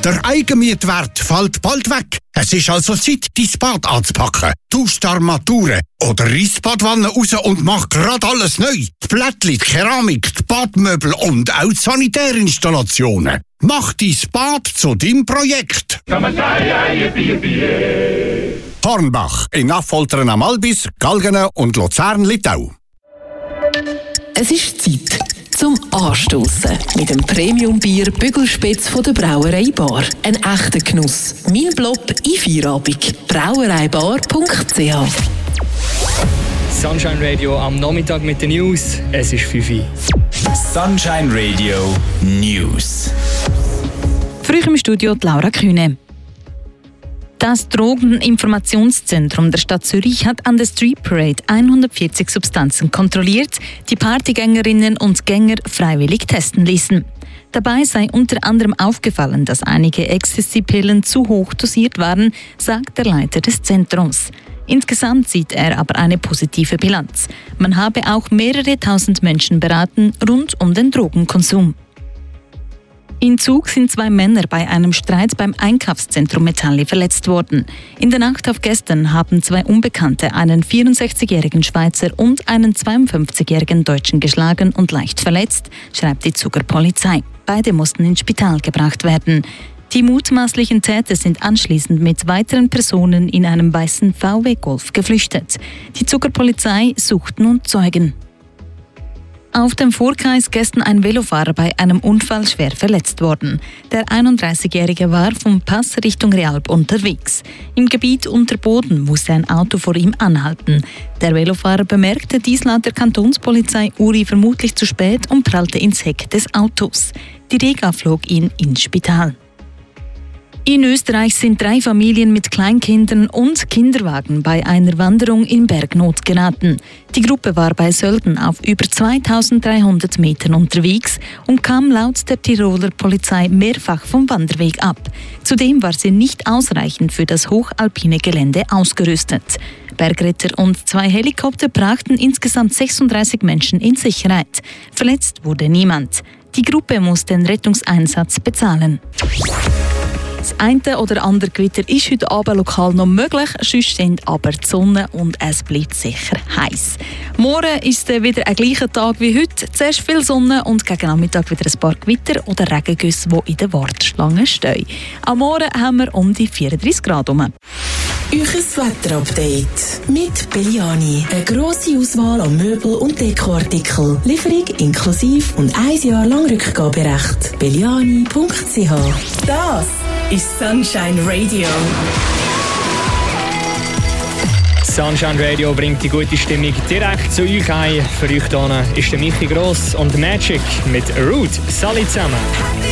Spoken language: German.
Der Eigenmietwert fällt bald weg. Es ist also Zeit, dein Bad anzupacken. Tausch die Armaturen oder reiss die Badwanne raus und mach grad alles neu. Die Plättchen, die Keramik, die Badmöbel und auch die Sanitärinstallationen. Mach dein Bad zu deinem Projekt. Hornbach in Affoltern am Albis, Galgenen und Luzern-Littau. Es ist Zeit zum Anstossen mit dem Premium-Bier Bügelspitz von der Brauerei Bar. Ein echter Genuss. Mein Blob in Feierabend. brauereibar.ch. Sunshine Radio am Nachmittag mit den News. Es ist 5 Uhr. Sunshine Radio News. Früh im Studio Laura Kühne. Das Drogeninformationszentrum der Stadt Zürich hat an der Street Parade 140 Substanzen kontrolliert, die Partygängerinnen und Gänger freiwillig testen ließen. Dabei sei unter anderem aufgefallen, dass einige Ecstasy-Pillen zu hoch dosiert waren, sagt der Leiter des Zentrums. Insgesamt sieht er aber eine positive Bilanz. Man habe auch mehrere tausend Menschen beraten rund um den Drogenkonsum. In Zug sind 2 Männer bei einem Streit beim Einkaufszentrum Metalli verletzt worden. In der Nacht auf gestern haben 2 Unbekannte einen 64-jährigen Schweizer und einen 52-jährigen Deutschen geschlagen und leicht verletzt, schreibt die Zuger Polizei. Beide mussten ins Spital gebracht werden. Die mutmaßlichen Täter sind anschließend mit weiteren Personen in einem weißen VW Golf geflüchtet. Die Zuger Polizei sucht nun Zeugen. Auf dem Furka ist gestern ein Velofahrer bei einem Unfall schwer verletzt worden. Der 31-Jährige war vom Pass Richtung Realp unterwegs. Im Gebiet Unterboden musste ein Auto vor ihm anhalten. Der Velofahrer bemerkte dies laut der Kantonspolizei Uri vermutlich zu spät und prallte ins Heck des Autos. Die Rega flog ihn ins Spital. In Österreich sind 3 Familien mit Kleinkindern und Kinderwagen bei einer Wanderung in Bergnot geraten. Die Gruppe war bei Sölden auf über 2300 Metern unterwegs und kam laut der Tiroler Polizei mehrfach vom Wanderweg ab. Zudem war sie nicht ausreichend für das hochalpine Gelände ausgerüstet. Bergretter und 2 Helikopter brachten insgesamt 36 Menschen in Sicherheit. Verletzt wurde niemand. Die Gruppe muss den Rettungseinsatz bezahlen. Das eine oder andere Gewitter ist heute Abend lokal noch möglich, sonst sind aber die Sonne und es bleibt sicher heiß. Morgen ist wieder ein gleicher Tag wie heute. Zuerst viel Sonne und gegen Nachmittag wieder ein paar Gewitter oder Regengüsse, die in der Warteschlange stehen. Am Morgen haben wir um die 34 Grad herum. Euches Wetterupdate mit Belliani. Eine grosse Auswahl an Möbel- und Dekoartikeln. Lieferung inklusive und 1 Jahr lang Rückgaberecht. belliani.ch. Das ist Sunshine Radio. Sunshine Radio bringt die gute Stimmung direkt zu euch ein. Für euch hier ist der Michi Gross und Magic mit Root. Salut zusammen.